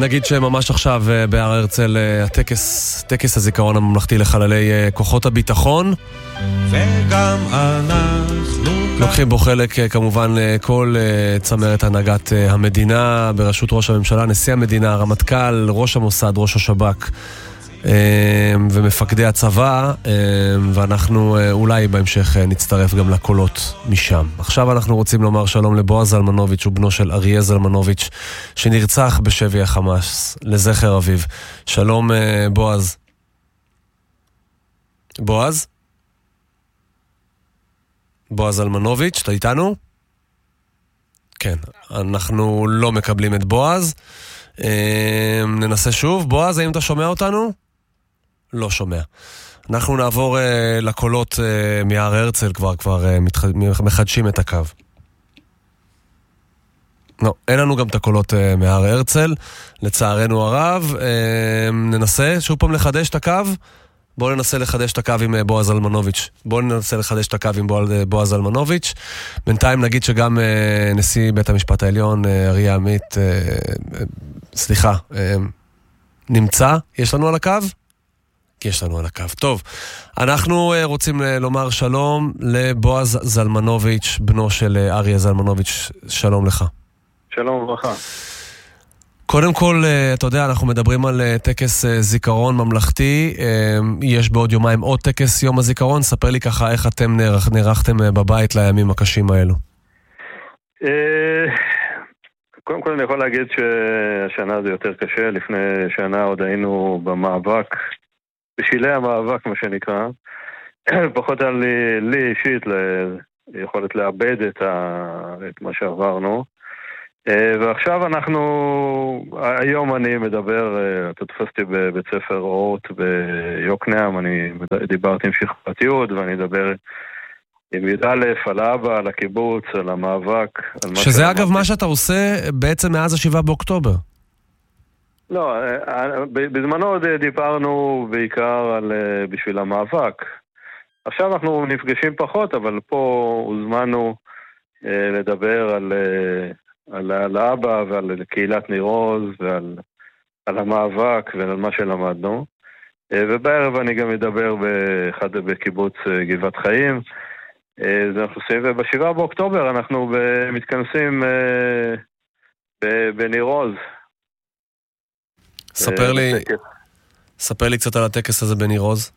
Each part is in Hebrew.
נגיד שממש עכשיו בהר הרצל טקס הזיכרון הממלכתי לחללי כוחות הביטחון. וגם אנחנו לוקחים בו חלק כמובן כל צמרת הנהגת המדינה בראשות ראש הממשלה, נשיא המדינה, הרמטכ"ל, ראש המוסד, ראש השב"כ ומפקדי הצבא, ואנחנו אולי בהמשך נצטרף גם לקולות משם. עכשיו אנחנו רוצים לומר שלום לבועז זלמנוביץ', הוא בנו של אריה זלמנוביץ' שנרצח בשבי החמאס לזכר אביו. שלום בועז. בועז? בועז זלמנוביץ', אתה איתנו? כן, אנחנו לא מקבלים את בועז. ננסה שוב. בועז, האם אתה שומע אותנו? לא שומע. אנחנו נעבור לקולות מהר הרצל, כבר מחדשים את הקו. לא, אין לנו גם את הקולות מהר הרצל, לצערנו הרב. ננסה שוב פעם לחדש את הקו. בואו ננסה לחדש את הקו עם בועז זלמנוביץ'. בועז זלמנוביץ'. בינתיים נגיד שגם נשיא בית המשפט העליון, אריה עמית, נמצא. יש לנו על הקו? יש לנו על הקו. טוב, אנחנו רוצים לומר שלום לבועז זלמנוביץ', בנו של אריה זלמנוביץ'. שלום לך. שלום וברכה. קודם כל, אתה יודע, אנחנו מדברים על טקס זיכרון ממלכתי. יש בעוד יומיים עוד טקס יום הזיכרון. ספר לי ככה איך אתם נערכתם בבית לימים הקשים האלו. קודם כל אני יכול להגיד שהשנה זה יותר קשה. לפני שנה עוד היינו במאבק, בשילי המאבק מה שנקרא. פחות היה לי אישית יכולת לאבד את מה שעברנו. ועכשיו היום אני מדבר, אתה תפסתי בבית ספר אורט ביוקנעם, אני דיברתי עם שכבתיות ואני אדבר עם י"א, על האבא, על הקיבוץ, על המאבק. שזה אגב מה שאתה עושה בעצם מאז 7 באוקטובר. לא, בזמנו עוד דיברנו בעיקר בשביל המאבק. עכשיו אנחנו נפגשים פחות, אבל פה הוזמנו לדבר על האבא ועל קהילת ניר עוז ועל המאבק ועל מה שלמדנו. ובערב אני גם אדבר בקיבוץ גבעת חיים. וב7 באוקטובר אנחנו מתכנסים בניר עוז. ספר לי קצת על הטקס הזה בניר עוז.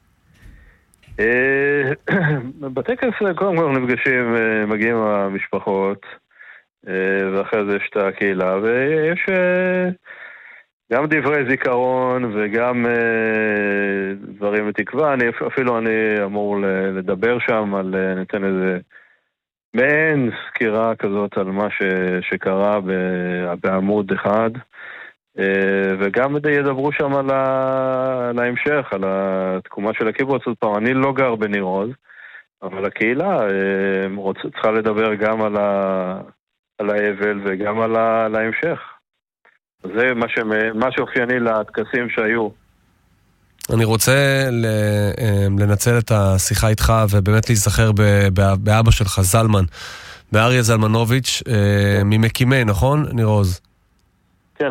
בטקס קודם כל נפגשים, מגיעים המשפחות, ואחרי זה יש את הקהילה, ויש גם דברי זיכרון וגם דברים בתקווה. אפילו אני אמור לדבר שם, ניתן איזה מעין סקירה כזאת על מה שקרה בעמוד אחד, וגם ידברו שם על ההמשך, על התקומה של הקיבוץ. עוד פעם, אני לא גר בניר עוז, אבל הקהילה צריכה לדבר גם על האבל וגם על ההמשך. זה מה שאופייני לטקסים שהיו. אני רוצה לנצל את השיחה איתך ובאמת להיזכר באבא שלך, זלמן, באריה זלמנוביץ', ממקימי, נכון? ניר עוז. כן,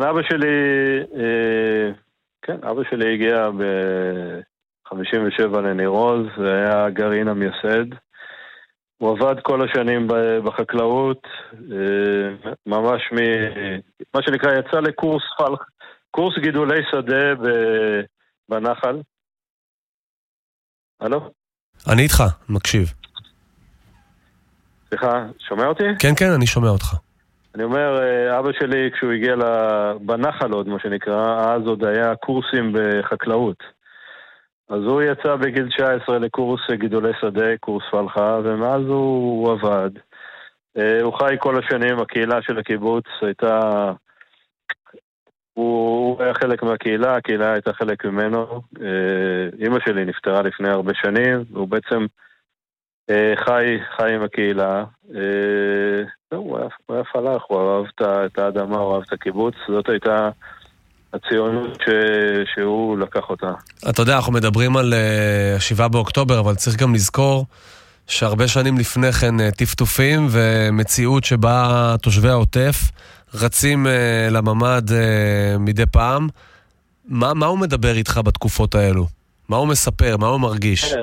אבא שלי הגיע ב-57 לניר עוז, זה היה הגרעין המייסד. הוא עבד כל השנים בחקלאות, ממש מה שנקרא יצא קורס גידולי שדה בנחל. הלו? אני איתך, מקשיב. סליחה, שומע אותי? כן, כן, אני שומע אותך. אני אומר, אבא שלי כשהוא הגיע בנחל עוד, מה שנקרא, אז עוד היה קורסים בחקלאות. אז הוא יצא בגיל 19 לקורס גידולי שדה, קורס פלחה, ומאז הוא עבד. הוא חי כל השנים, הקהילה של הקיבוץ הייתה... הוא היה חלק מהקהילה, הקהילה הייתה חלק ממנו. אמא שלי נפטרה לפני הרבה שנים, והוא בעצם חי עם הקהילה. הוא היה פלח, הוא אהב את האדמה, הוא אהב את הקיבוץ. זאת הייתה הציונות שהוא לקח אותה. אתה יודע, אנחנו מדברים על 7 באוקטובר, אבל צריך גם לזכור שהרבה שנים לפני כן טפטופים ומציאות שבה תושבי העוטף רצים לממד מדי פעם. מה הוא מדבר איתך בתקופות האלו? מה הוא מספר? מה הוא מרגיש?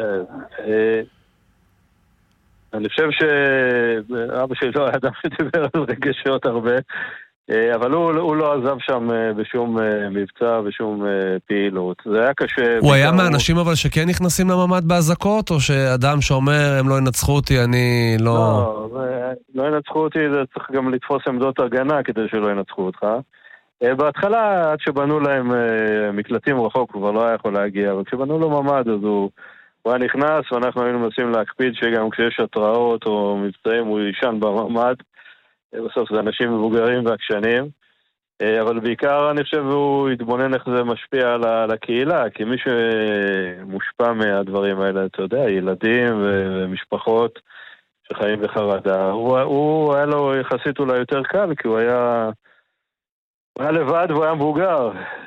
אני חושב שאבא שלי לא היה אדם שדיבר על רגשות הרבה, אבל הוא לא עזב שם בשום מבצע, בשום פעילות. זה היה קשה. הוא היה מהאנשים אבל שכן נכנסים לממד בהזקות, או שאדם שאומר הם לא ינצחו אותי, אני לא... לא ינצחו אותי, זה צריך גם לתפוס עמדות הגנה כדי שלא ינצחו אותך. בהתחלה, עד שבנו להם מקלטים רחוק, הוא כבר לא היה יכול להגיע, אבל כשבנו לו ממד, אז הוא היה נכנס, ואנחנו היינו מנסים להקפיד שגם כשיש התראות או מבצעים, הוא יישן בממד. בסוף זה אנשים מבוגרים ועקשנים, אבל בעיקר אני חושב הוא התבונן איך זה משפיע על הקהילה, כי מי שמושפע מהדברים האלה, אתה יודע, ילדים ומשפחות שחיים בחרדה, הוא היה לו יחסית אולי יותר קל, כי הוא היה לבד והוא היה מבוגר,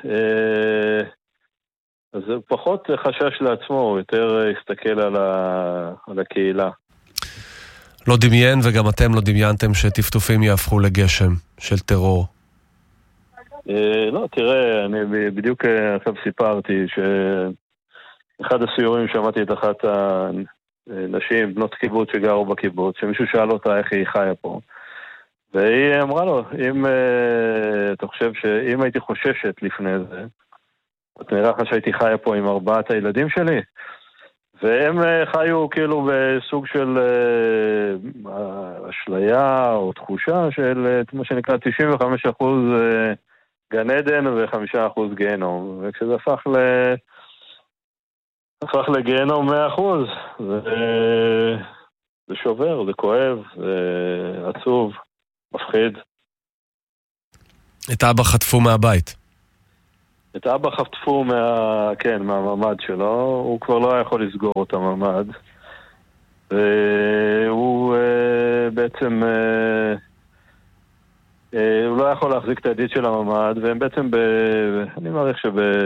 אז הוא פחות חשש לעצמו, הוא יותר הסתכל על הקהילה. לא דמיין, וגם אתם לא דמיינתם שטפטופים יהפכו לגשם של טרור. לא, תראה, אני בדיוק עכשיו סיפרתי שאחד הסיורים שמעתי את אחת הנשים, בנות קיבוץ שגרו בקיבוץ, שמישהו שאל אותה איך היא חיה פה. והיא אמרה לו, אם אתה חושב שאם הייתי חוששת לפני זה, את נראה לך שהייתי חיה פה עם 4 הילדים שלי? והם חיו כאילו בסוג של אשליה או תחושה של מה שנקרא 95% גן עדן ו5% גיהנום. וכשזה הפך לגיהנום 100%, זה שובר, זה כואב, זה עצוב, מפחיד. את אבא חטפו מהבית. את אבא חטפו מהממד שלו, הוא כבר לא היה יכול לסגור את הממד. והוא בעצם, הוא לא יכול להחזיק את הידית של הממד, והם בעצם, אני מעריך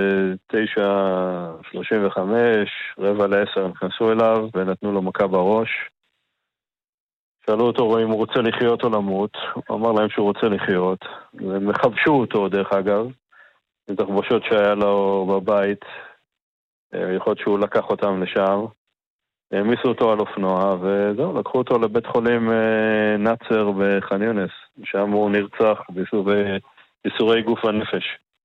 שב-9:35, 9:45, נכנסו אליו ונתנו לו מכה בראש. שאלו אותו אם הוא רוצה לחיות או למות, הוא אמר להם שהוא רוצה לחיות. והם חבשו אותו דרך אגב. עם תחבושות שהיה לו בבית, יכול להיות שהוא לקח אותם לשם, העמיסו אותו על אופנוע, וזהו, לקחו אותו לבית חולים נאצר בח'אן יונס, שם הוא נרצח בייסורי גוף הנפש.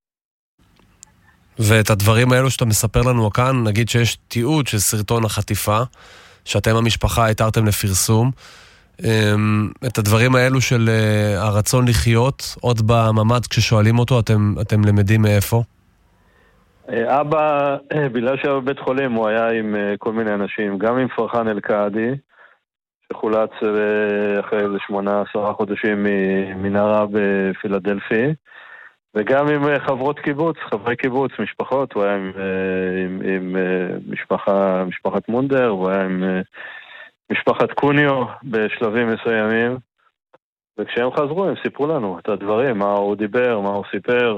ואת הדברים האלו שאתה מספר לנו כאן, נגיד שיש תיעוד של סרטון החטיפה, שאתם המשפחה התארתם לפרסום, את הדברים האלו של הרצון לחיות, עוד בממד כששואלים אותו, אתם למדים מאיפה? אבא, בגלל שהיה בבית חולים, הוא היה עם כל מיני אנשים, גם עם פרחן אל-קאדי, שחולץ אחרי איזה 18 חודשים ממנהרה בפילדלפי, וגם עם חברי קיבוץ, משפחות, הוא היה עם משפחת מונדר, הוא היה עם משפחת קוניו בשלבים מסוימים, וכשהם חזרו הם סיפרו לנו את הדברים, מה הוא דיבר, מה הוא סיפר,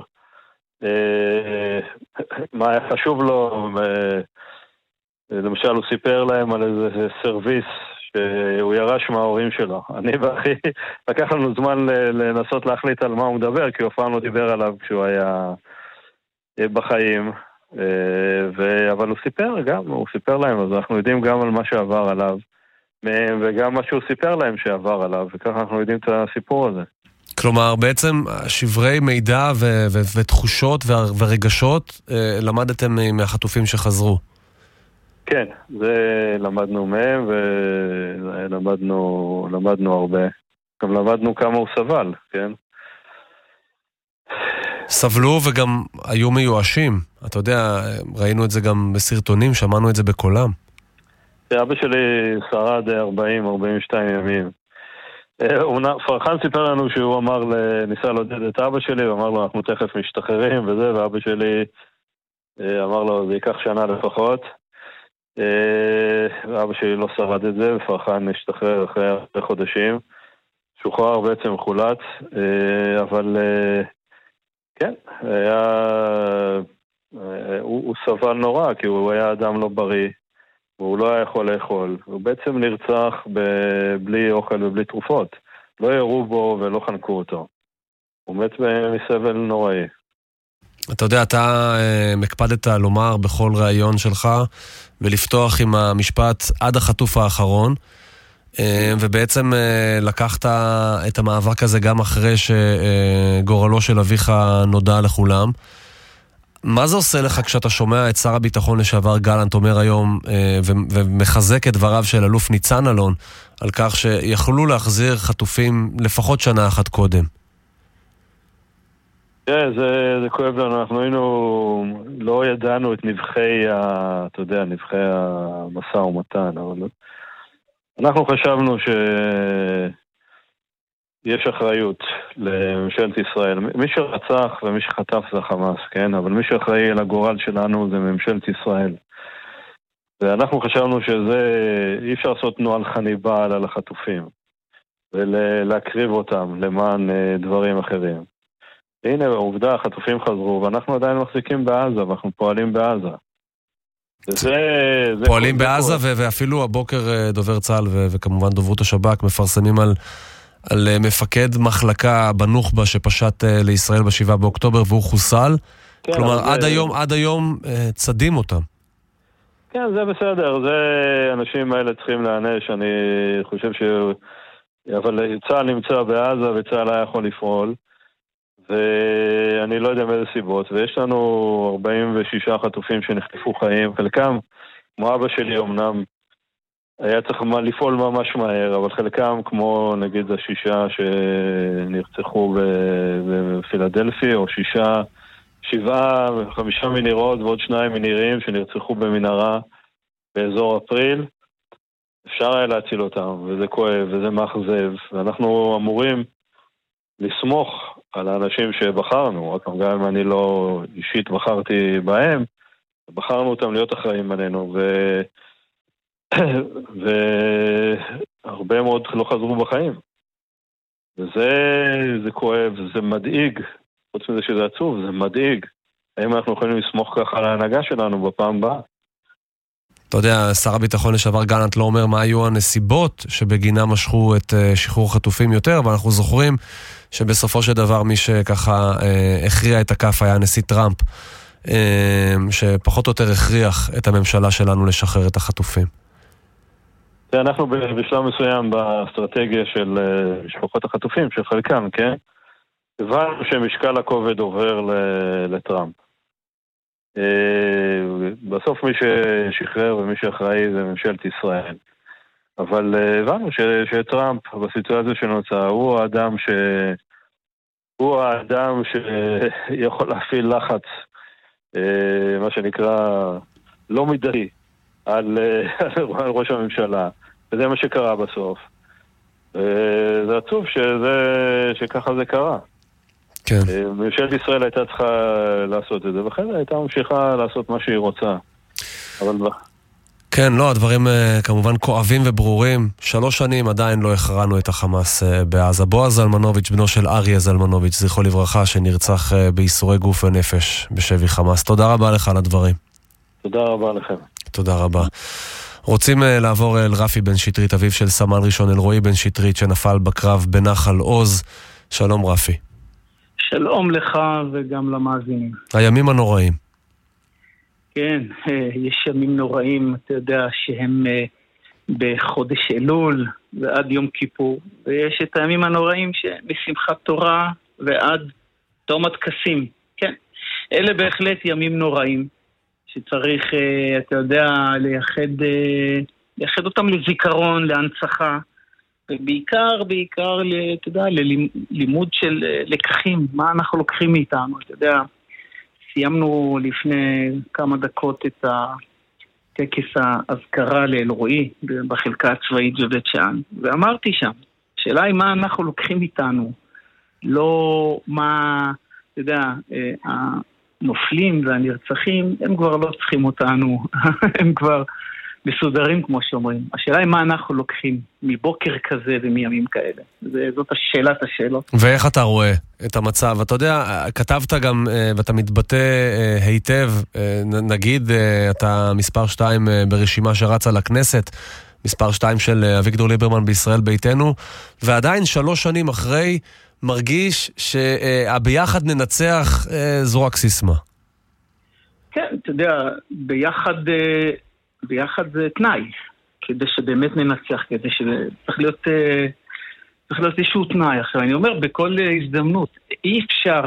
מה היה חשוב לו. למשל הוא סיפר להם על איזה סרוויס שהוא ירש מההורים שלו. אני ואחי לקח לנו זמן לנסות להחליט על מה הוא מדבר, כי הוא אף פעם לא דיבר עליו כשהוא היה בחיים, אבל הוא סיפר להם, אז אנחנו יודעים גם על מה שעבר עליו וגם מה שהוא סיפר להם שעבר עליו, וככה אנחנו יודעים את הסיפור הזה. כלומר, בעצם שברי מידע ותחושות ורגשות למדתם מהחטופים שחזרו. כן, זה למדנו מהם ולמדנו הרבה. גם למדנו כמה הוא סבל, כן? סבלו וגם היו מיואשים. אתה יודע, ראינו את זה גם בסרטונים, שמענו את זה בקולם. אבא שלי שרד 40-42 ימים. פרחן סיפר לנו שהוא ניסה לעודד את אבא שלי, הוא אמר לו אנחנו תכף משתחררים וזה, ואבא שלי אמר לו זה ייקח שנה לפחות. אבא שלי לא שרד את זה, ופרחן השתחרר אחרי חודשים. שוחרר בעצם חולץ, אבל כן, הוא סבל נורא, כי הוא היה אדם לא בריא. והוא לא היה יכול לאכול. הוא בעצם נרצח בלי אוכל ובלי תרופות. לא ירו בו ולא חנקו אותו. הוא מת מסבל נוראי. אתה יודע, אתה מקפדת לומר בכל ראיון שלך, ולפתוח עם המשפט עד החטוף האחרון, ובעצם לקחת את המאבק הזה גם אחרי שגורלו של אביך נודע לכולם. מה זה עושה לך כשאתה שומע את שר הביטחון לשעבר גלנט אומר היום, ומחזק את דבריו של אלוף ניצן אלון, על כך שיכולו להחזיר חטופים לפחות שנה אחת קודם? זה כואב לנו, אנחנו לא ידענו את נבחי המשא ומתן, אבל אנחנו חשבנו שיש אחריות לממשלת ישראל. מי שרצח ומי שחטף זה החמאס, כן? אבל מי שאחראי על הגורל שלנו זה ממשלת ישראל. ואנחנו חשבנו אי אפשר לעשות נוהל חניבל על החטופים, ולהקריב אותם למען דברים אחרים. הנה, העובדה, החטופים חזרו, ואנחנו עדיין מחזיקים בעזה, ואנחנו פועלים בעזה. פועלים בעזה, ואפילו הבוקר דובר צה"ל וכמובן דוברות השב"כ מפרסמים על מפקד מחלקה בנוח'בה שפשט לישראל ב7 באוקטובר והוא חוסל. כלומר, עד היום צדים אותם. כן, זה בסדר. אנשים האלה צריכים להענש. אני חושב אבל צה"ל נמצא בעזה וצה"ל היה יכול לפעול. ואני לא יודע מאיזה סיבות, ויש לנו 46 חטופים שנחטפו חיים, חלקם, כמו אבא שלי אמנם, היה צריך לפעול ממש מהר, אבל חלקם, כמו נגיד השישה שנרצחו בפילדלפי, או 7, 5 מנירות ועוד 2 מנירים שנרצחו במנהרה באזור אפריל, אפשר היה להציל אותם, וזה כואב, וזה מאכזב, ואנחנו אמורים לסמוך על האנשים שבחרנו, גם אם אני לא אישית בחרתי בהם, בחרנו אותם להיות אחראים עלינו, והרבה מאוד לא חזרו בחיים. וזה כואב, זה מדאיג, חוץ מזה שזה עצוב, זה מדאיג. האם אנחנו יכולים לסמוך ככה על ההנהגה שלנו בפעם הבאה? אתה יודע, שר הביטחון לשעבר גלנט לא אומר מה היו הנסיבות שבגינה משכו את שחרור חטופים יותר, אבל אנחנו זוכרים שבסופו של דבר מי שככה הכריע את הכף היה הנשיא טראמפ, שפחות או יותר הכריח את הממשלה שלנו לשחרר את החטופים. אנחנו בשלב מסוים באסטרטגיה של משפחות החטופים, של חלקם, כן? הבנו שמשקל הכובד עובר לטראמפ. בסוף מי ששחרר ומי שאחראי זה ממשלת ישראל. אבל הבנו שטראמפ בסיטואציה שנוצרה הוא האדם שיכול להפעיל לחץ, מה שנקרא לא מידתי, על ראש הממשלה. וזה מה שקרה בסוף. זה עצוב שככה זה קרה. כן. ממשלת ישראל הייתה צריכה לעשות את זה, ואחרי זה הייתה ממשיכה לעשות מה שהיא רוצה. אבל כן, לא, הדברים כמובן כואבים וברורים. 3 שנים עדיין לא הכרענו את החמאס בעזה. בועז זלמנוביץ', בנו של אריה זלמנוביץ', זכרו לברכה, שנרצח בייסורי גוף ונפש בשבי חמאס. תודה רבה לך על הדברים. תודה רבה לכם. תודה רבה. רוצים לעבור אל רפי בן שטרית, אביו של סמל ראשון אלרועי בן שטרית, שנפל בקרב בנחל עוז. שלום רפי. שלום לך וגם למאזינים. הימים הנוראים. כן, יש ימים נוראים, אתה יודע, שהם בחודש אלול ועד יום כיפור, ויש את הימים הנוראים שמשמחת תורה ועד תום הטקסים. כן, אלה בהחלט ימים נוראים, שצריך, אתה יודע, לייחד אותם לזיכרון, להנצחה, ובעיקר, אתה יודע, ללימוד של לקחים, מה אנחנו לוקחים מאיתנו, אתה יודע. סיימנו לפני כמה דקות את טקס ההזכרה לאלרועי בחלקה הצבאית בבית שאן, ואמרתי שם, השאלה היא מה אנחנו לוקחים איתנו, לא מה, אתה יודע, הנופלים והנרצחים, הם כבר לא צריכים אותנו, הם כבר מסודרים כמו שאומרים. השאלה היא מה אנחנו לוקחים מבוקר כזה ומימים כאלה. זאת שאלת השאלות. ואיך אתה רואה את המצב? אתה יודע, כתבת גם, ואתה מתבטא היטב, נגיד, אתה מספר 2 ברשימה שרצה לכנסת, מספר 2 של אביגדור ליברמן בישראל ביתנו, ועדיין 3 שנים אחרי, מרגיש שהביחד ננצח זו רק סיסמה. כן, אתה יודע, ביחד זה תנאי, כדי שבאמת ננצח, כדי שצריך להיות איזשהו תנאי. עכשיו, אני אומר, בכל הזדמנות, אי אפשר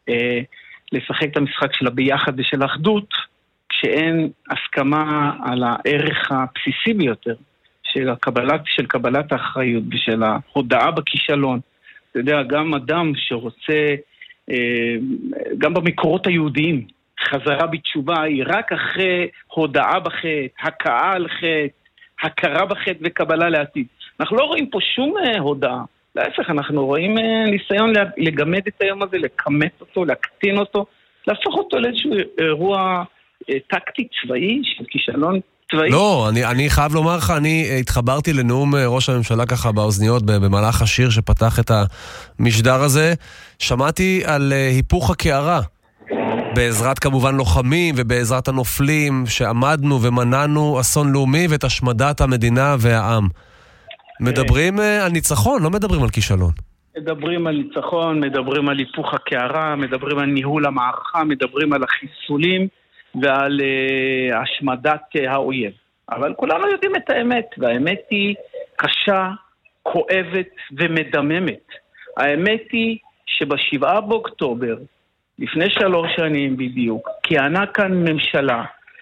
לשחק את המשחק של הביחד ושל האחדות, כשאין הסכמה על הערך הבסיסי ביותר, של קבלת האחריות ושל ההודעה בכישלון. אתה יודע, גם אדם שרוצה, גם במקורות היהודיים, חזרה בתשובה היא רק אחרי הודעה בחטא, הכאה על חטא, הכרה בחטא וקבלה לעתיד. אנחנו לא רואים פה שום הודעה. להפך, אנחנו רואים ניסיון לגמד את היום הזה, לקמת אותו, להקטין אותו, להפוך אותו לאיזשהו אירוע טקטי צבאי, של כישלון צבאי. לא, אני חייב לומר לך, אני התחברתי לנאום ראש הממשלה ככה באוזניות במהלך השיר שפתח את המשדר הזה. שמעתי על היפוך הקערה, בעזרת כמובן לוחמים ובעזרת הנופלים שעמדנו ומנענו אסון לאומי ואת השמדת המדינה והעם. מדברים על ניצחון, לא מדברים על כישלון. מדברים על ניצחון, מדברים על היפוך הקערה, מדברים על ניהול המערכה, מדברים על החיסולים ועל השמדת האויב. אבל כולנו יודעים את האמת, והאמת היא קשה, כואבת ומדממת. האמת היא שבשבעה באוקטובר, לפני 3 שנים בדיוק, כיהנה כאן ממשלה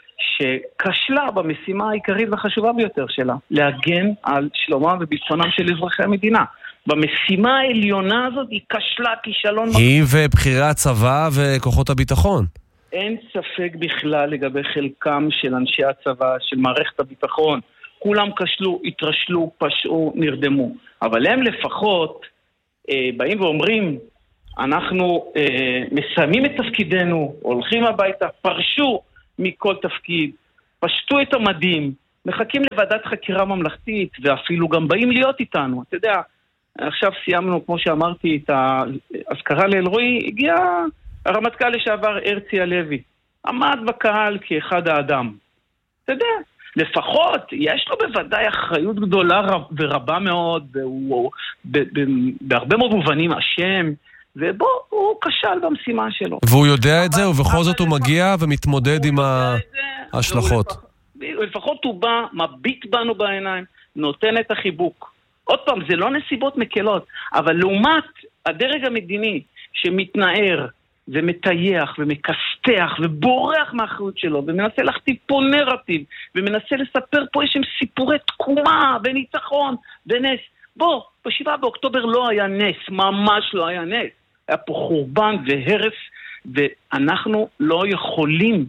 שכשלה במשימה העיקרית והחשובה ביותר שלה, להגן על שלומם וביטחונם של אזרחי המדינה. במשימה העליונה הזאת היא כשלה כישלון. היא ובחירי הצבא וכוחות הביטחון. אין ספק בכלל לגבי חלקם של אנשי הצבא, של מערכת הביטחון. כולם כשלו, התרשלו, פשעו, נרדמו. אבל הם לפחות באים ואומרים, אנחנו מסיימים את תפקידנו, הולכים הביתה, פרשו מכל תפקיד, פשטו את המדים, מחכים לוועדת חקירה ממלכתית, ואפילו גם באים להיות איתנו. אתה יודע, עכשיו סיימנו, כמו שאמרתי, את ההזכרה לאלרועי, הגיע הרמטכ"ל לשעבר הרצי הלוי, עמד בקהל כאחד האדם. אתה יודע, לפחות יש לו בוודאי אחריות גדולה ורבה מאוד, והוא בהרבה מאוד מובנים אשם, ובו הוא כשל במשימה שלו. והוא יודע את זה, ובכל זאת הוא מגיע ומתמודד עם ההשלכות. לפחות הוא בא, מביט בנו בעיניים, נותן את החיבוק. עוד פעם, זה לא נסיבות מקלות, אבל לעומת הדרג המדיני שמתנער ומטייח ומקסתח ובורח מהאחריות שלו, ומנסה להכתיב פה נרטיב, ומנסה לספר פה איזשהם סיפורי תקומה וניצחון ונס. בוא, ב7 באוקטובר לא היה נס, ממש לא היה נס. היה פה חורבן והרס, ואנחנו לא יכולים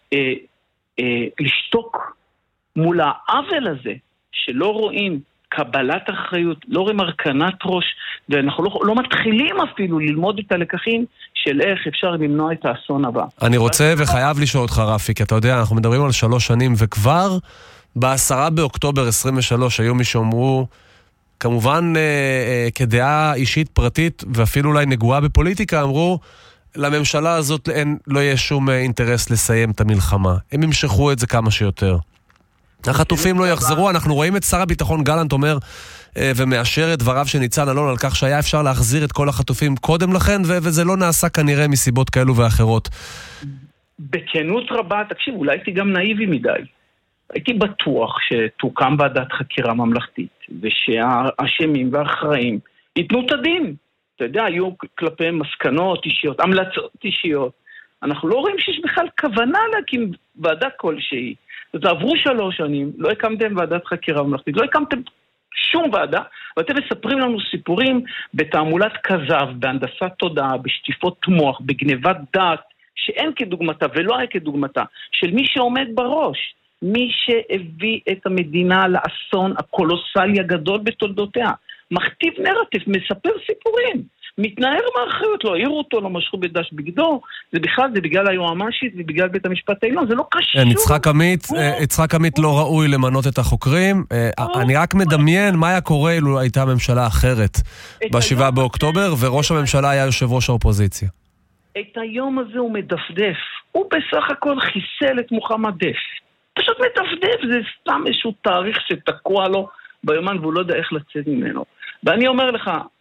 לשתוק מול העוול הזה, שלא רואים קבלת אחריות, לא רואים הרכנת ראש, ואנחנו לא מתחילים אפילו ללמוד את הלקחים של איך אפשר למנוע את האסון הבא. אני רוצה וחייב לשאול אותך, רפי, כי אתה יודע, אנחנו מדברים על 3 שנים, וכבר ב10 באוקטובר 23 היו מי שאומרו, כמובן כדעה אישית פרטית ואפילו אולי נגועה בפוליטיקה, אמרו לממשלה הזאת לא יהיה שום אינטרס לסיים את המלחמה, הם ימשכו את זה כמה שיותר, החטופים לא יחזרו. אנחנו רואים את שר הביטחון גלנט אומר ומאשר את דבריו של ניצן אלון על כך שהיה אפשר להחזיר את כל החטופים קודם לכן, וזה לא נעשה כנראה מסיבות כאלו ואחרות. בכנות רבה, תקשיב, אולי הייתי גם נאיבי מדי. הייתי בטוח שתוקם ועדת חקירה ממלכתית, ושהאשמים והאחראים ייתנו את הדין. אתה יודע, היו כלפיהם מסקנות אישיות, המלצות אישיות. אנחנו לא רואים שיש בכלל כוונה להקים ועדה כלשהי. אז עברו 3 שנים, לא הקמתם ועדת חקירה ממלכתית, לא הקמתם שום ועדה, ואתם מספרים לנו סיפורים בתעמולת כזב, בהנדסת תודעה, בשטיפות מוח, בגנבת דעת, שאין כדוגמתה ולא היה כדוגמתה, של מי שעומד בראש. מי שהביא את המדינה לאסון הקולוסלי הגדול בתולדותיה. מכתיב נרטיב, מספר סיפורים. מתנער מהאחריות, לא העירו אותו, לא משכו בדש בגדו. זה בכלל, זה בגלל היועמ"שית ובגלל בית המשפט העליון, זה לא קשור. יצחק עמית לא ראוי למנות את החוקרים. אני רק מדמיין מה היה קורה אילו הייתה ממשלה אחרת ב7 באוקטובר, וראש הממשלה היה יושב ראש האופוזיציה. את היום הזה הוא מדפדף. הוא בסך הכל חיסל את מוחמד דף. פשוט מדפדף, זה סתם איזשהו תאריך שתקוע לו ביומן והוא לא יודע איך לצאת ממנו. ואני אומר לך,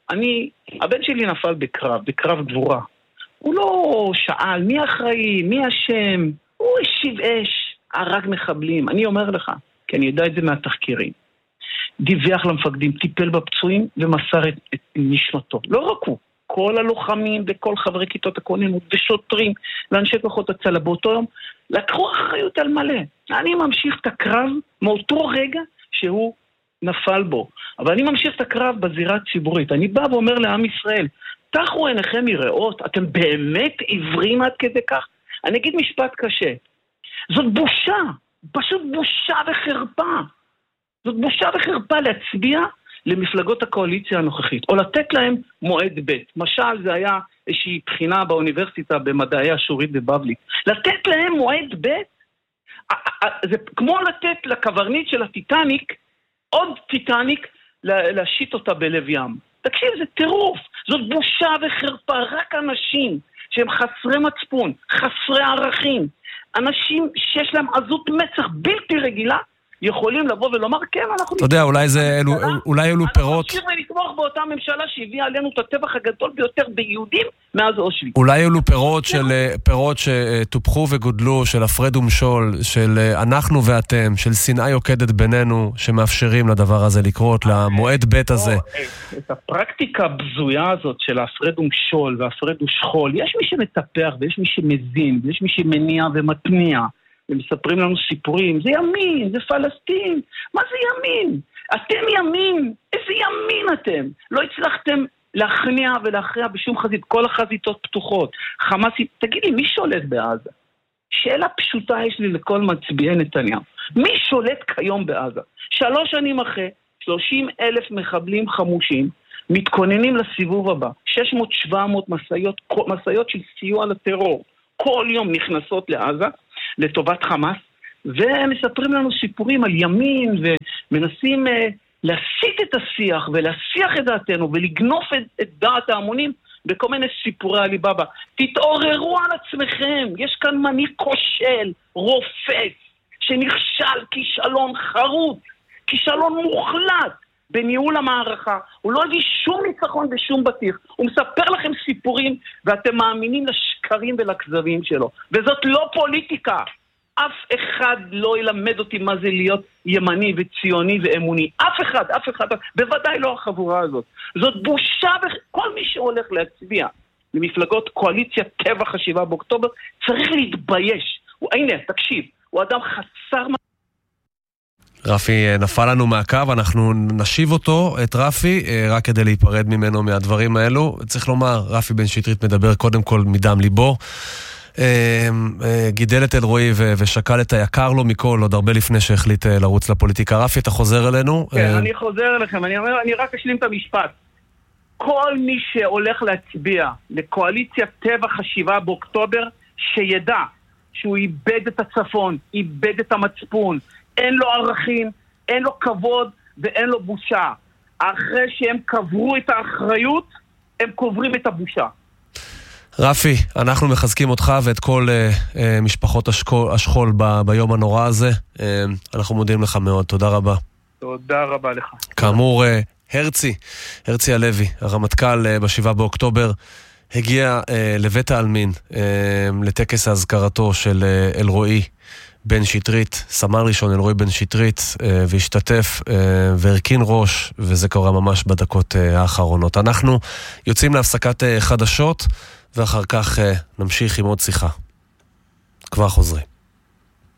הבן שלי נפל בקרב גבורה. הוא לא שאל מי אחראי, מי אשם, הוא השיב אש, הרג מחבלים. אני אומר לך, כי אני יודע את זה מהתחקירים. דיווח למפקדים, טיפל בפצועים ומסר את נשמתו. לא רק הוא, כל הלוחמים וכל חברי כיתות הכוננות ושוטרים ואנשי כוחות הצלה באותו יום לקחו אחריות על מלא. אני ממשיך את הקרב מאותו רגע שהוא נפל בו. אבל אני ממשיך את הקרב בזירה הציבורית. אני בא ואומר לעם ישראל, תחו עיניכם מראות, אתם באמת עיוורים עד כדי כך? אני אגיד משפט קשה. זאת בושה, פשוט בושה וחרפה. זאת בושה וחרפה להצביע למפלגות הקואליציה הנוכחית, או לתת להם מועד ב'. משל זה היה איזושהי בחינה באוניברסיטה במדעי השורית בבבלית. לתת להם מועד ב', זה כמו לתת לקברניט של הטיטניק, עוד טיטניק, להשית אותה בלב ים. תקשיב, זה טירוף, זאת בושה וחרפה, רק אנשים שהם חסרי מצפון, חסרי ערכים, אנשים שיש להם עזות מצח בלתי רגילה, יכולים לבוא ולומר, כן, אנחנו... אתה יודע, אולי אלו פירות... אנחנו נמשיך ונתמוך באותה ממשלה שהביאה עלינו את הטבח הגדול ביותר ביהודים מאז אושוויץ. אולי אלו פירות שטופחו וגודלו, של הפרד ומשול, של אנחנו ואתם, של שנאה יוקדת בינינו, שמאפשרים לדבר הזה לקרות, למועד ב' הזה. את הפרקטיקה הבזויה הזאת של הפרד ומשול והפרד ושכול, יש מי שמטפח ויש מי שמזין, ויש מי שמניע ומתניע. ומספרים לנו סיפורים, זה ימין, זה פלסטין, מה זה ימין? אתם ימין, איזה ימין אתם? לא הצלחתם להכניע ולהכריע בשום חזית, כל החזיתות פתוחות. חמאס, תגיד לי, מי שולט בעזה? שאלה פשוטה יש לי לכל מצביעי נתניהו. מי שולט כיום בעזה? 3 שנים אחרי, 30,000 מחבלים חמושים, מתכוננים לסיבוב הבא, 600-700 מסעיות של סיוע לטרור, כל יום נכנסות לעזה, לטובת חמאס, ומספרים לנו סיפורים על ימין, ומנסים להסיט את השיח, ולהסיח את דעתנו, ולגנוף את דעת ההמונים, בכל מיני סיפורי עליבאבא. תתעוררו על עצמכם, יש כאן מנהיג כושל, רופס, שנכשל כישלון חרוץ, כישלון מוחלט, בניהול המערכה. הוא לא הביא שום ניצחון בשום בטיח. הוא מספר לכם סיפורים, ואתם מאמינים לשקרים ולכזבים שלו. וזאת לא פוליטיקה. אף אחד לא ילמד אותי מה זה להיות ימני וציוני ואמוני. אף אחד. בוודאי לא החבורה הזאת. זאת בושה, כל מי שהולך להצביע למפלגות קואליציה טבח 7 באוקטובר, צריך להתבייש. הנה, תקשיב, הוא אדם חסר... רפי נפל לנו מהקו, אנחנו נשיב אותו, את רפי, רק כדי להיפרד ממנו מהדברים האלו. צריך לומר, רפי בן שטרית מדבר קודם כל מדם ליבו, גידל את אלרועי ושקל את היקר לו מכל, עוד הרבה לפני שהחליט לרוץ לפוליטיקה. רפי, אתה חוזר אלינו? כן, אני חוזר אליכם, אני רק אשלים את המשפט. כל מי שהולך להצביע לקואליציה טבח 7 באוקטובר, שידע שהוא איבד את הצפון, איבד את המצפון, אין לו ערכים, אין לו כבוד ואין לו בושה. אחרי שהם קברו את האחריות, הם קוברים את הבושה. רפי, אנחנו מחזקים אותך ואת כל משפחות השכול ביום הנורא הזה. אנחנו מודים לך מאוד, תודה רבה. תודה רבה לך. כאמור, הרצי הלוי, הרמטכ"ל ב7 באוקטובר, הגיע לבית העלמין לטקס ההזכרתו של אלרועי בן שטרית, סמל ראשון אלרועי בן שטרית, והשתתף והרכין ראש, וזה קורה ממש בדקות האחרונות. אנחנו יוצאים להפסקת חדשות, ואחר כך נמשיך עם עוד שיחה. כבר חוזרים.